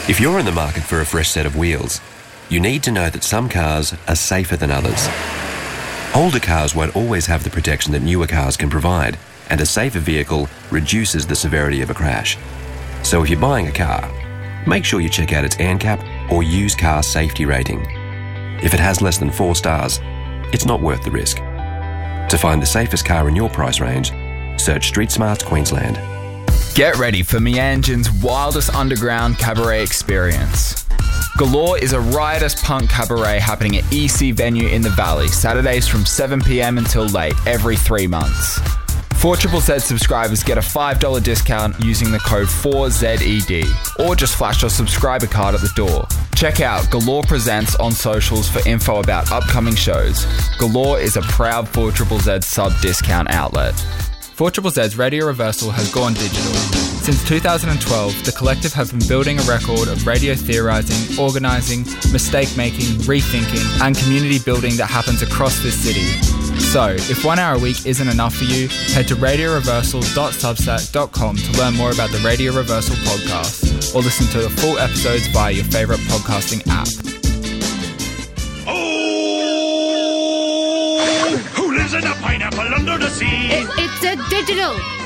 If you're in the market for a fresh set of wheels, you need to know that some cars are safer than others. Older cars won't always have the protection that newer cars can provide, and a safer vehicle reduces the severity of a crash. So if you're buying a car, make sure you check out its ANCAP or used car safety rating. If it has less than 4 stars, it's not worth the risk. To find the safest car in your price range, search Street Smarts Queensland. Get ready for Meanjin's wildest underground cabaret experience. Galore is a riotous punk cabaret happening at EC Venue in the Valley, Saturdays from 7 p.m. until late, every 3 months. 4ZZZ subscribers get a $5 discount using the code 4ZED, or just flash your subscriber card at the door. Check out Galore Presents on socials for info about upcoming shows. Galore is a proud 4ZZZ sub-discount outlet. 4ZZZ's Radio Reversal has gone digital. Since 2012, the collective have been building a record of radio theorising, organising, mistake-making, rethinking and community building that happens across this city. So, if 1 hour a week isn't enough for you, head to radioreversal.substack.com to learn more about the Radio Reversal podcast, or listen to the full episodes via your favourite podcasting app. Oh! Who lives in a pineapple under the sea? It's a digital.